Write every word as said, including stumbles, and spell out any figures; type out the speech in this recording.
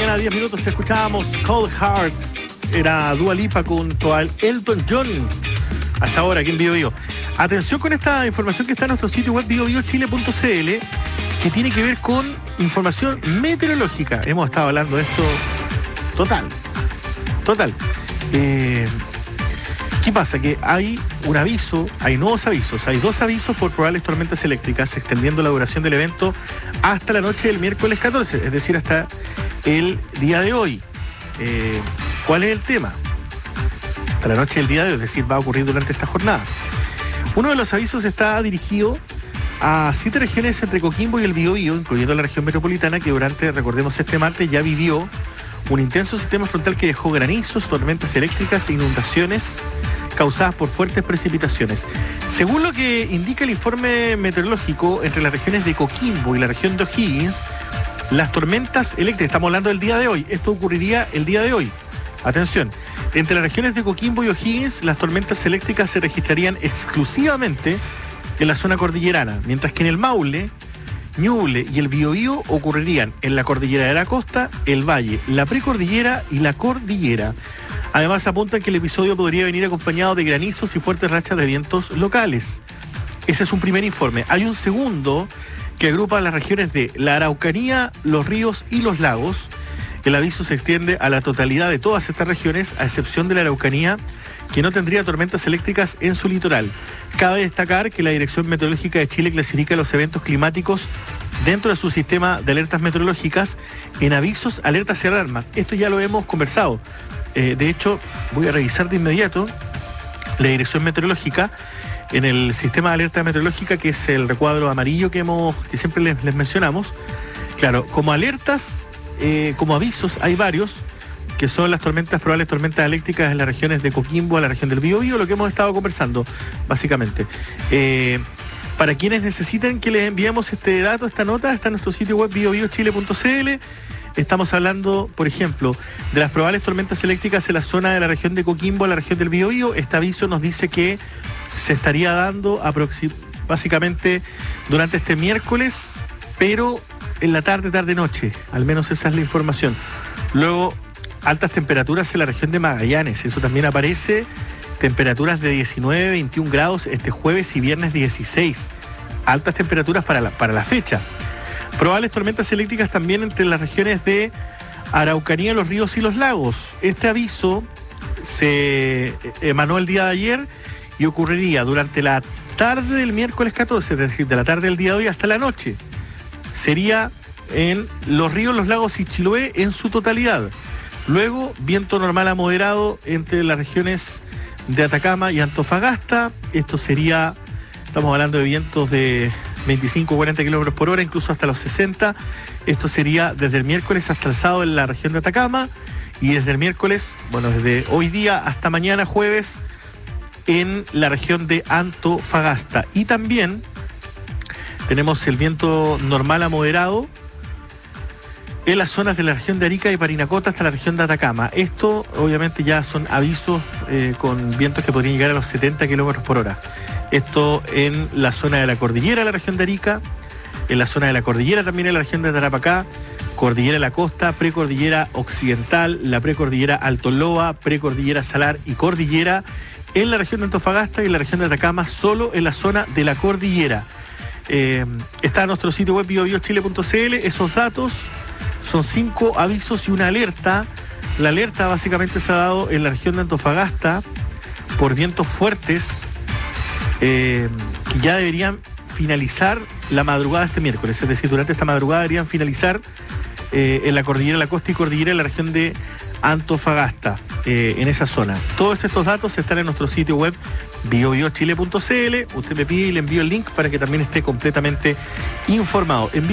mañana, diez minutos, escuchábamos Cold Heart. Era Dua Lipa junto al Elton John. Hasta ahora, aquí en Bio Bio. Atención con esta información que está en nuestro sitio web bio bio chile punto c l, que tiene que ver con información meteorológica. Hemos estado hablando de esto total. Total. Eh, ¿Qué pasa? Que hay un aviso, hay nuevos avisos, hay dos avisos por probables tormentas eléctricas, extendiendo la duración del evento hasta la noche del miércoles catorce, es decir, hasta el día de hoy. Eh, ¿Cuál es el tema? Hasta la noche del día de hoy, es decir, va a ocurrir durante esta jornada. Uno de los avisos está dirigido a siete regiones entre Coquimbo y el Biobío, incluyendo la región metropolitana, que durante, recordemos, este martes ya vivió un intenso sistema frontal que dejó granizos, tormentas eléctricas e inundaciones causadas por fuertes precipitaciones. Según lo que indica el informe meteorológico, entre las regiones de Coquimbo y la región de O'Higgins, las tormentas eléctricas, estamos hablando del día de hoy, esto ocurriría el día de hoy. Atención, entre las regiones de Coquimbo y O'Higgins, las tormentas eléctricas se registrarían exclusivamente en la zona cordillerana, mientras que en el Maule, Ñuble y el Biobío ocurrirían en la cordillera de la costa, el valle, la precordillera y la cordillera. Además, apuntan que el episodio podría venir acompañado de granizos y fuertes rachas de vientos locales. Ese es un primer informe. Hay un segundo que agrupa las regiones de la Araucanía, los ríos y los lagos. El aviso se extiende a la totalidad de todas estas regiones, a excepción de la Araucanía, que no tendría tormentas eléctricas en su litoral. Cabe destacar que la Dirección Meteorológica de Chile clasifica los eventos climáticos dentro de su sistema de alertas meteorológicas en avisos, alertas y alarmas. Esto ya lo hemos conversado. Eh, de hecho, voy a revisar de inmediato la Dirección Meteorológica en el sistema de alerta meteorológica, que es el recuadro amarillo que, hemos, que siempre les, les mencionamos. Claro, como alertas, eh, como avisos, hay varios, que son las tormentas, probables tormentas eléctricas en las regiones de Coquimbo, a la región del Biobío, lo que hemos estado conversando, básicamente. Eh, para quienes necesiten que les enviemos este dato, esta nota, está en nuestro sitio web bio bio chile punto c l. Estamos hablando, por ejemplo, de las probables tormentas eléctricas en la zona de la región de Coquimbo, a la región del Biobío. Este aviso nos dice que se estaría dando básicamente durante este miércoles, pero en la tarde, tarde-noche, al menos esa es la información. Luego, altas temperaturas en la región de Magallanes, eso también aparece, temperaturas de diecinueve, veintiún grados este jueves y viernes dieciséis, altas temperaturas para la, para la fecha. Probables tormentas eléctricas también entre las regiones de Araucanía, los ríos y los lagos. Este aviso se emanó el día de ayer y ocurriría durante la tarde del miércoles catorce, es decir, de la tarde del día de hoy hasta la noche. Sería en los ríos, los lagos y Chiloé en su totalidad. Luego, viento normal a moderado entre las regiones de Atacama y Antofagasta. Esto sería, estamos hablando de vientos de veinticinco a cuarenta kilómetros por hora, incluso hasta los sesenta. Esto sería desde el miércoles hasta el sábado en la región de Atacama y desde el miércoles, bueno, desde hoy día hasta mañana jueves en la región de Antofagasta. Y también tenemos el viento normal a moderado en las zonas de la región de Arica y Parinacota hasta la región de Atacama. Esto obviamente ya son avisos eh, con vientos que podrían llegar a los setenta kilómetros por hora. Esto en la zona de la cordillera, la región de Arica, en la zona de la cordillera también en la región de Tarapacá, cordillera de la costa, precordillera occidental, la precordillera Alto Loa, precordillera Salar y cordillera en la región de Antofagasta y en la región de Atacama, solo en la zona de la cordillera. Eh, está en nuestro sitio web bio bio chile punto c l, esos datos. Son cinco avisos y una alerta. La alerta básicamente se ha dado en la región de Antofagasta por vientos fuertes eh, que ya deberían finalizar la madrugada este miércoles. Es decir, durante esta madrugada deberían finalizar eh, en la cordillera de la costa y cordillera en la región de Antofagasta, eh, en esa zona. Todos estos datos están en nuestro sitio web bio bio chile punto c l. Usted me pide y le envío el link para que también esté completamente informado.